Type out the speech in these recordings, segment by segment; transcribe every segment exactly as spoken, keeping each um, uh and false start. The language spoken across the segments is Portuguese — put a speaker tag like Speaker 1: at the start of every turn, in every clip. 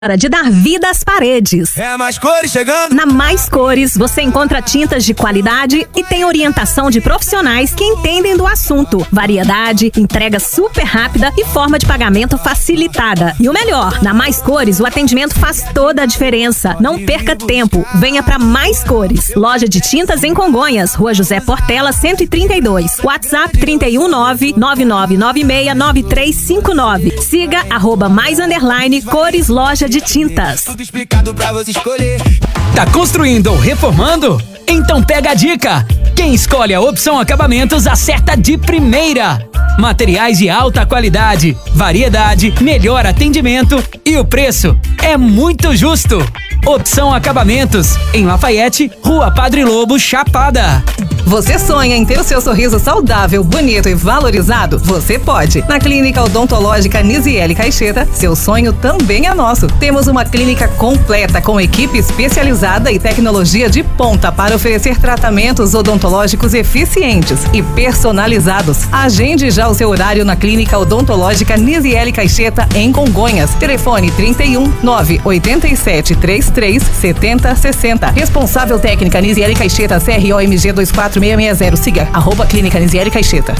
Speaker 1: Hora de dar vida às paredes.
Speaker 2: É a Mais Cores chegando.
Speaker 1: Na Mais Cores, você encontra tintas de qualidade e tem orientação de profissionais que entendem do assunto. Variedade, entrega super rápida e forma de pagamento facilitada. E o melhor, na Mais Cores, o atendimento faz toda a diferença. Não perca tempo. Venha para Mais Cores. Loja de tintas em Congonhas, Rua José Portela, cento e trinta e dois. WhatsApp trinta e um nove nove nove nove seis nove três cinco nove. Siga arroba mais underline Cores Loja de Tintas.
Speaker 2: Tudo explicado pra você escolher.
Speaker 3: Tá construindo ou reformando? Então pega a dica! Quem escolhe a Opção Acabamentos acerta de primeira! Materiais de alta qualidade, variedade, melhor atendimento e o preço é muito justo! Opção Acabamentos, em Lafayette, Rua Padre Lobo, Chapada.
Speaker 4: Você sonha em ter o seu sorriso saudável, bonito e valorizado? Você pode. Na Clínica Odontológica Nisiele Caixeta, seu sonho também é nosso. Temos uma clínica completa com equipe especializada e tecnologia de ponta para oferecer tratamentos odontológicos eficientes e personalizados. Agende já o seu horário na Clínica Odontológica Nisiele Caixeta, em Congonhas. Telefone trinta e um nove oito sete três três sete zero seis zero. Responsável técnica Nisiele Caixeta, C R O M G dois quatro seis seis zero. Siga arroba Clínica Nisiele Caixeta.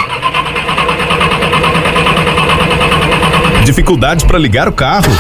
Speaker 5: Dificuldade para ligar o carro?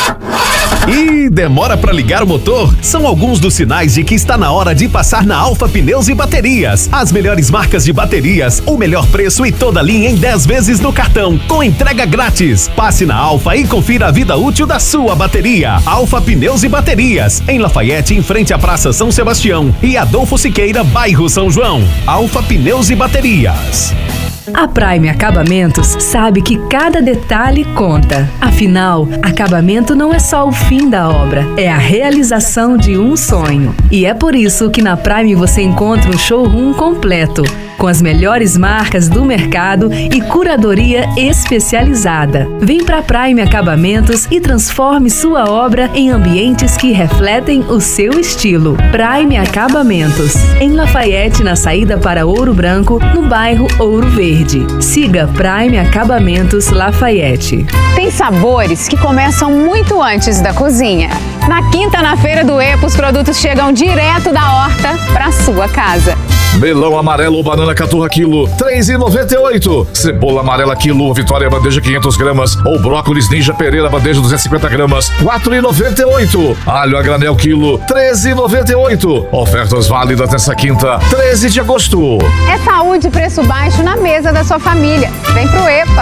Speaker 5: E demora para ligar o motor? São alguns dos sinais de que está na hora de passar na Alfa Pneus e Baterias. As melhores marcas de baterias, o melhor preço e toda a linha em dez vezes no cartão, com entrega grátis. Passe na Alfa e confira a vida útil da sua bateria. Alfa Pneus e Baterias, em Lafayette, em frente à Praça São Sebastião e Adolfo Siqueira, bairro São João. Alfa Pneus e Baterias.
Speaker 6: A Prime Acabamentos sabe que cada detalhe conta. Afinal, acabamento não é só o fim da obra, é a realização de um sonho. E é por isso que na Prime você encontra um showroom completo, com as melhores marcas do mercado e curadoria especializada. Vem para Prime Acabamentos e transforme sua obra em ambientes que refletem o seu estilo. Prime Acabamentos, em Lafayette, na saída para Ouro Branco, no bairro Ouro Verde. Siga Prime Acabamentos Lafayette.
Speaker 7: Tem sabores que começam muito antes da cozinha. Na quinta, na Feira do EPA, os produtos chegam direto da horta para sua casa.
Speaker 8: Melão amarelo ou banana caturra quilo, três reais e noventa e oito centavos. Cebola amarela quilo, Vitória bandeja quinhentas gramas. Ou brócolis Ninja Pereira bandeja duzentas e cinquenta gramas, quatro reais e noventa e oito centavos. Alho a granel quilo, treze reais e noventa e oito centavos. Ofertas válidas nessa quinta, treze de agosto.
Speaker 7: É saúde e preço baixo na mesa da sua família. Vem pro EPA.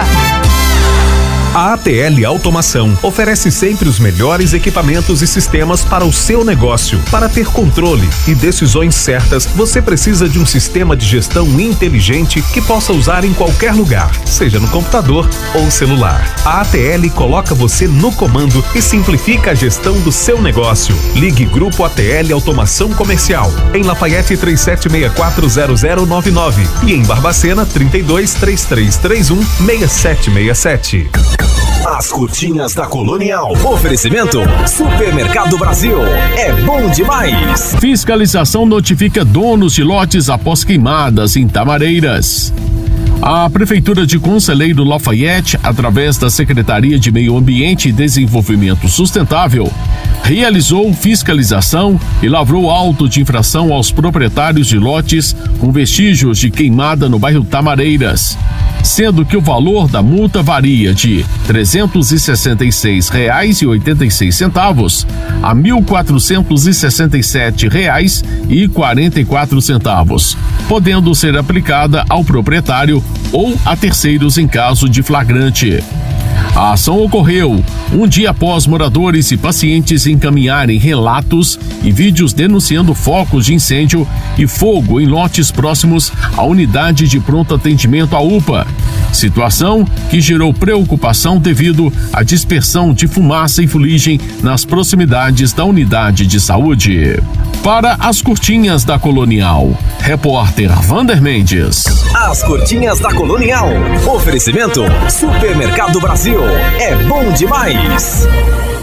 Speaker 5: A A T L Automação oferece sempre os melhores equipamentos e sistemas para o seu negócio. Para ter controle e decisões certas, você precisa de um sistema de gestão inteligente que possa usar em qualquer lugar, seja no computador ou celular. A A T L coloca você no comando e simplifica a gestão do seu negócio. Ligue Grupo A T L Automação Comercial, em Lafayette três sete seis quatro zero zero nove nove e em Barbacena trinta e dois, três três três um, seis sete seis sete.
Speaker 9: As curtinhas da Colonial. Oferecimento Supermercado Brasil. É bom demais.
Speaker 10: Fiscalização notifica donos de lotes após queimadas em Tamareiras. A Prefeitura de Conselheiro Lafayette, através da Secretaria de Meio Ambiente e Desenvolvimento Sustentável, realizou fiscalização e lavrou auto de infração aos proprietários de lotes com vestígios de queimada no bairro Tamareiras, sendo que o valor da multa varia de trezentos e sessenta e seis reais e oitenta e seis centavos a mil quatrocentos e sessenta e sete reais e quarenta e quatro centavos, podendo ser aplicada ao proprietário ou a terceiros em caso de flagrante. A ação ocorreu um dia após moradores e pacientes encaminharem relatos e vídeos denunciando focos de incêndio e fogo em lotes próximos à unidade de pronto atendimento à U P A. Situação que gerou preocupação devido à dispersão de fumaça e fuligem nas proximidades da unidade de saúde. Para as curtinhas da Colonial, repórter Vander Mendes.
Speaker 9: As curtinhas da Colonial. Oferecimento Supermercado Brasil. É bom demais.